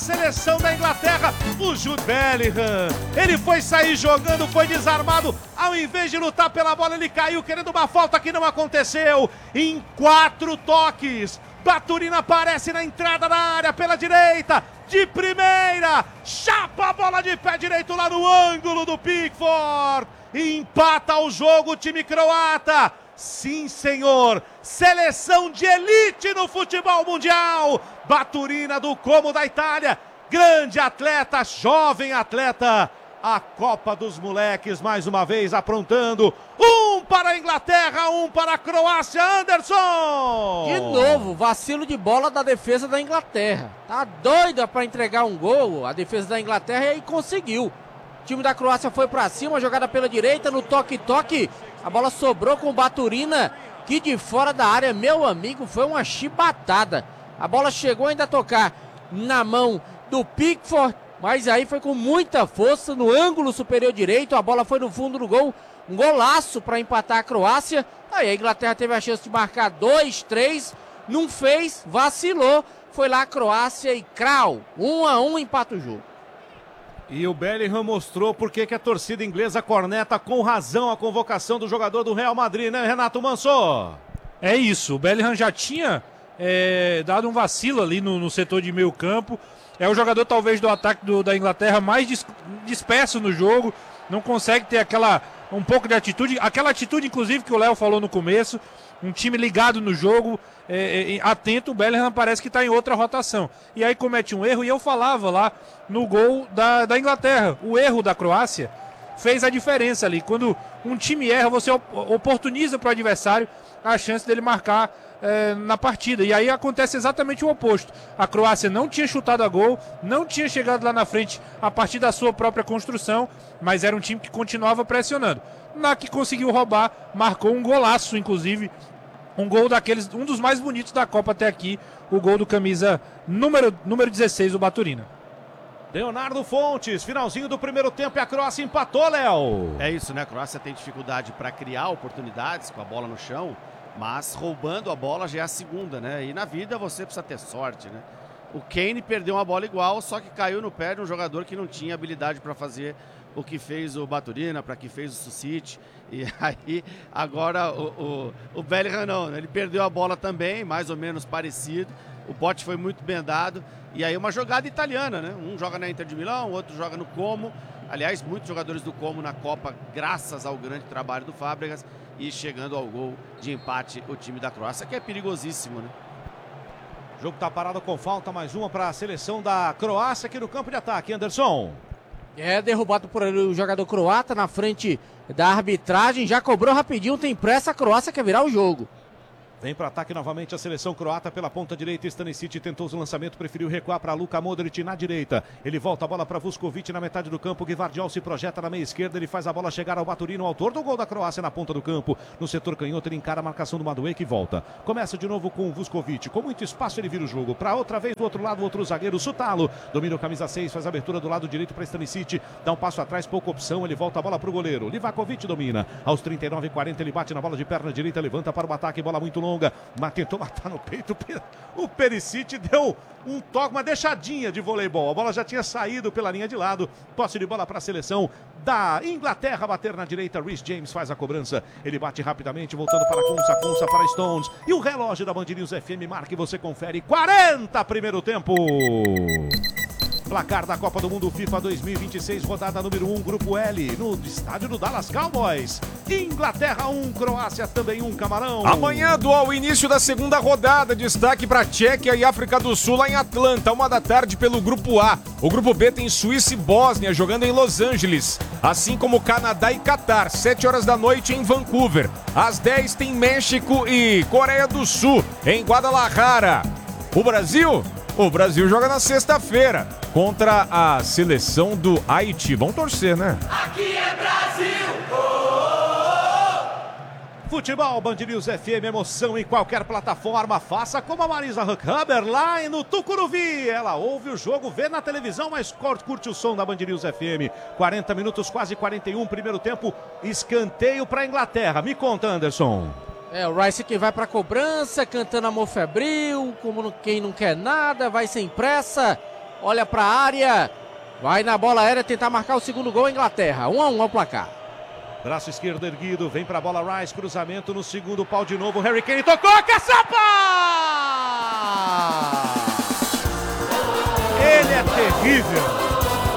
seleção da Inglaterra, o Jude Bellingham. Ele foi sair jogando, foi desarmado. Ao invés de lutar pela bola, ele caiu querendo uma falta que não aconteceu. Em 4 toques, Baturina aparece na entrada da área pela direita. De primeira, chapa a bola de pé direito lá no ângulo do Pickford. Empata o jogo o time croata. Sim, senhor, seleção de elite no futebol mundial. Baturina do Como da Itália, grande atleta, jovem atleta. A Copa dos Moleques mais uma vez aprontando. 1 para a Inglaterra, 1 para a Croácia. Anderson! De novo, vacilo de bola da defesa da Inglaterra. Tá doida para entregar um gol a defesa da Inglaterra e conseguiu. O time da Croácia foi para cima, jogada pela direita, no toque-toque. A bola sobrou com o Baturina, que de fora da área, meu amigo, foi uma chibatada. A bola chegou ainda a tocar na mão do Pickford, mas aí foi com muita força no ângulo superior direito. A bola foi no fundo do gol, um golaço para empatar a Croácia. Aí a Inglaterra teve a chance de marcar 2-3, não fez, vacilou. Foi lá a Croácia e crau, 1-1, empata o jogo. E o Bellingham mostrou por que a torcida inglesa corneta com razão a convocação do jogador do Real Madrid, né, Renato Manso? É isso, o Bellingham já tinha dado um vacilo ali no setor de meio campo. É o jogador talvez do ataque da Inglaterra mais disperso no jogo, não consegue ter um pouco de atitude, aquela atitude inclusive que o Léo falou no começo, um time ligado no jogo, atento. O Bellingham parece que está em outra rotação, e aí comete um erro, e eu falava lá no gol da Inglaterra, o erro da Croácia fez a diferença ali. Quando um time erra, você oportuniza para o adversário a chance dele marcar na partida, e aí acontece exatamente o oposto. A Croácia não tinha chutado a gol, não tinha chegado lá na frente a partir da sua própria construção, mas era um time que continuava pressionando. Na que conseguiu roubar, marcou um golaço, inclusive, um gol daqueles, um dos mais bonitos da Copa até aqui, o gol do camisa número 16, o Baturina. Leonardo Fontes, finalzinho do primeiro tempo e a Croácia empatou, Léo. É isso, né? A Croácia tem dificuldade para criar oportunidades com a bola no chão, mas roubando a bola já é a segunda, né? E na vida você precisa ter sorte, né? O Kane perdeu uma bola igual, só que caiu no pé de um jogador que não tinha habilidade para fazer o que fez o Baturina, para que fez o Susic. E aí, agora o Bellingham não, né? Ele perdeu a bola também, mais ou menos parecido. O bote foi muito bem dado. E aí uma jogada italiana, né? Um joga na Inter de Milão, o outro joga no Como. Aliás, muitos jogadores do Como na Copa, graças ao grande trabalho do Fábregas. E chegando ao gol de empate o time da Croácia, que é perigosíssimo, né? O jogo tá parado com falta, mais uma para a seleção da Croácia aqui no campo de ataque, Anderson. Derrubado por o jogador croata na frente da arbitragem, já cobrou rapidinho, tem pressa, a Croácia quer virar o jogo. Vem para ataque novamente a seleção croata pela ponta direita. Stanisic tentou o lançamento, preferiu recuar para Luka Modric na direita. Ele volta a bola para Vuskovic na metade do campo. Gvardiol se projeta na meia esquerda. Ele faz a bola chegar ao Baturino, autor do gol da Croácia na ponta do campo. No setor canhoto, ele encara a marcação do Madueke e volta. Começa de novo com o Vuskovic. Com muito espaço, ele vira o jogo. Para outra vez do outro lado, o outro zagueiro, Sutalo. Domina o camisa 6, faz a abertura do lado direito para Stanisic. Dá um passo atrás, pouca opção. Ele volta a bola para o goleiro. Livakovic domina. Aos 39 e 40, ele bate na bola de perna direita, levanta para o ataque. Bola muito longa. Tentou matar no peito, o Perisic deu um toque, uma deixadinha de voleibol, a bola já tinha saído pela linha de lado, posse de bola para a seleção da Inglaterra, bater na direita, Reece James faz a cobrança, ele bate rapidamente, voltando para Kunsa para Stones, e o relógio da Band News FM marca e você confere, 40 primeiro tempo. Placar da Copa do Mundo FIFA 2026, rodada número 1, Grupo L, no estádio do Dallas Cowboys. Inglaterra 1, Croácia também 1, Camarão. Amanhã, ao início da segunda rodada, destaque para Tchequia e África do Sul lá em Atlanta, 1h pelo Grupo A. O Grupo B tem Suíça e Bósnia jogando em Los Angeles, assim como Canadá e Catar, 7h em Vancouver. Às 10 tem México e Coreia do Sul em Guadalajara. O Brasil joga na sexta-feira contra a seleção do Haiti. Vamos torcer, né? Aqui é Brasil! Futebol, Band News FM, emoção em qualquer plataforma. Faça como a Marisa Huckhaber lá no Tucuruvi. Ela ouve o jogo, vê na televisão, mas curte o som da Band News FM. 40 minutos, quase 41, primeiro tempo. Escanteio para a Inglaterra. Me conta, Anderson. O Rice que vai pra cobrança, cantando Amor Febril, como quem não quer nada, vai sem pressa. olha para a área, vai na bola aérea tentar marcar o segundo gol a Inglaterra. 1-1 ao placar. Braço esquerdo erguido, vem pra bola Rice, cruzamento no segundo pau de novo, Harry Kane tocou, caçapa! Ele é terrível.